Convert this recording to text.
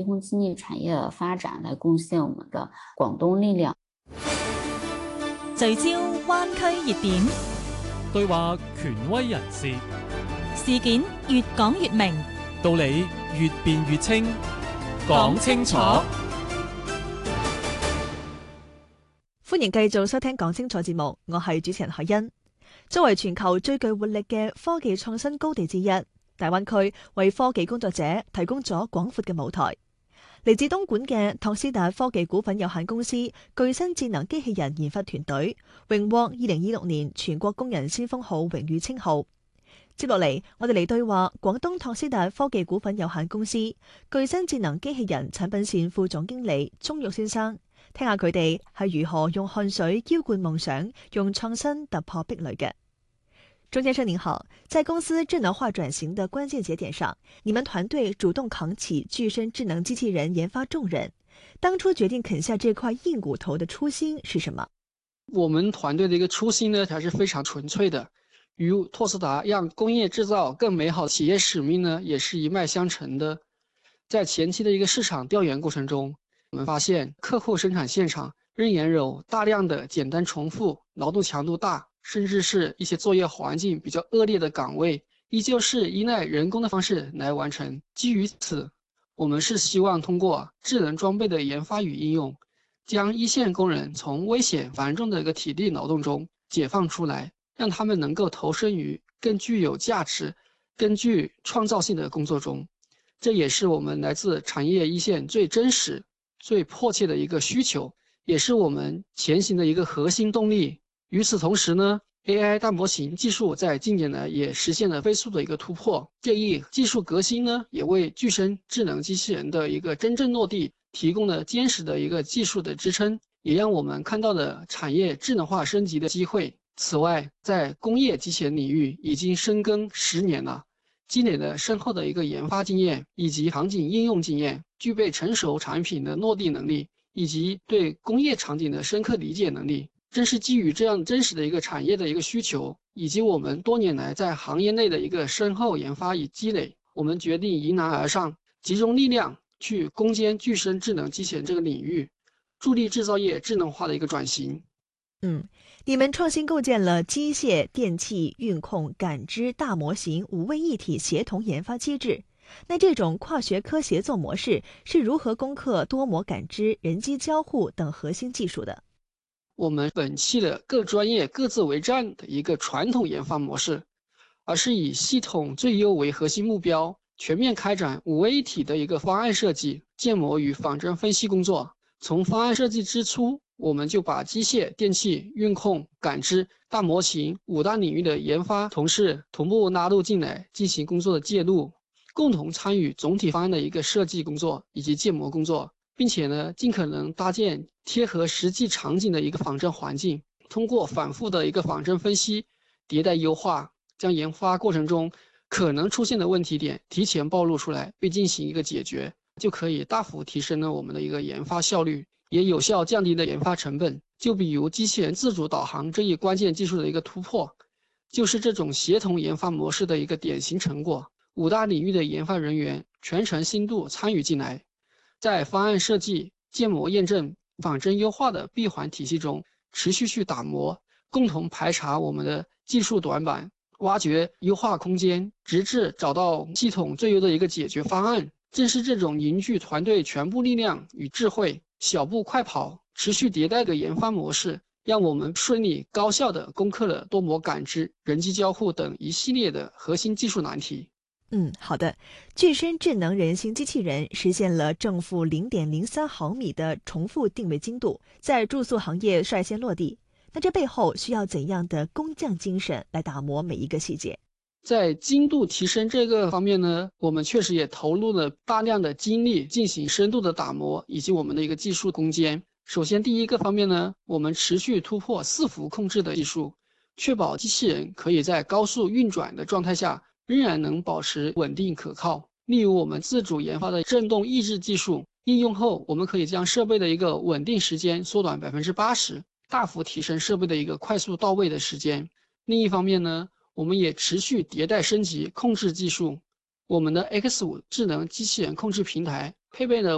通精密产业的发展来贡献我们的广东力量。 聚焦灣區熱點， 對話權威人士， 事件越講越明， 道理越辯越清，講清楚。 歡迎繼續收聽講清楚節目，我係主持人海欣。作為全球最具活力嘅科技創新高地之一，大灣區為科技工作者提供咗廣闊嘅舞台。嚟自東莞嘅托斯達科技股份有限公司具身智能機器人研發團隊榮獲2026年全國工人先鋒號榮譽稱號。接落嚟，我哋嚟對話廣東托斯達科技股份有限公司具身智能機器人產品線副總經理鍾玉先生，聽下佢哋係如何用汗水澆灌夢想，用創新突破壁壘嘅。鍾先生您好，在公司智能化轉型的關鍵節點上，你們團隊主動扛起具身智能機器人研發重任。當初決定啃下這塊硬骨頭的初心是什麼？ 我們團隊的一個初心呢，還是非常純粹的，與托斯達讓工業製造更美好企業使命呢，也是一脈相承的。在前期的一個市場調研過程中，我們發現客戶生產現場仍然有大量的簡單重複、勞動強度大，甚至是一些作業環境比較惡劣的崗位，依舊是依賴人工的方式來完成。基於此，我們是希望通過智能裝備的研發與應用，將一線工人從危險繁重的一個體力勞動中解放出來，讓他們能夠投身於更具有價值、更具創造性的工作中。這也是我們來自產業一線最真實、最迫切的一個需求，也是我們前行的一個核心動力。與此同時呢， AI 大模型技術在近年來也實現了飛速的一個突破，這一技術革新呢，也為具身智能機器人的一個真正落地提供了堅實的一個技術的支撐，也讓我們看到了產業智能化升級的機會。此外，在工業機器人領域已經深耕10年了，積累了深厚的一個研發經驗以及場景應用經驗，具備成熟產品的落地能力以及對工業場景的深刻理解能力。正是基於這樣真實的一個產業的一個需求，以及我們多年來在行業內的一個深厚研發與積累，我們決定迎難而上，集中力量去攻堅具身智能機器人這個領域，助力製造業智能化的一個轉型。 你們創新構建了機械、電氣、運控、感知大模型5位一體協同研發機制。那這種跨學科協作模式是如何攻克多模感知、人機交互等核心技術的？ 我們摒棄了各專業各自為戰的一個傳統研發模式，而是以系統最優為核心目標，全面開展5位一體的一個方案設計、建模與仿真分析工作。從方案設計之初，我們就把機械、電氣、運控、感知、大模型5大領域的研發同事同步納入進來，進行工作的介入，共同參與總體方案的一個設計工作以及建模工作。並且呢，盡可能搭建貼合實際場景的一個仿真環境，通過反覆的一個仿真分析、迭代優化，將研發過程中可能出現的問題點提前暴露出來，並進行一個解決，就可以大幅提升了我們的一個研發效率，也有效降低了研發成本。就比如機器人自主導航這一關鍵技術的一個突破，就是這種協同研發模式的一個典型成果。5大領域的研發人員全程深度參與進來，在方案設計、建模驗證、仿真優化的閉環體系中持續去打磨，共同排查我們的技術短板，挖掘優化空間，直至找到系統最優的一個解決方案。正是這種凝聚團隊全部力量與智慧，小步快跑、持續迭代的研發模式，讓我們順利高效地攻克了多模感知、人機交互等一系列的核心技術難題。 好的。具身智能人形機器人實現了正負0.03毫米的重複定位精度，在住宿行業率先落地。那這背後需要怎樣的工匠精神來打磨每一個細節？ 在精度提升這個方面呢，我們確實也投入了大量的精力進行深度的打磨，以及我們的一個技術攻堅。首先第一個方面呢，我們持續突破伺服控制的技術，確保機器人可以在高速運轉的狀態下仍然能保持穩定可靠。例如我們自主研發的振動抑制技術，應用後我們可以將設備的一個穩定時間縮短80%，大幅提升設備的一個快速到位的時間。另一方面呢，我們也持續迭代升級控制技術，我們的 X5智能機器人控制平台配備了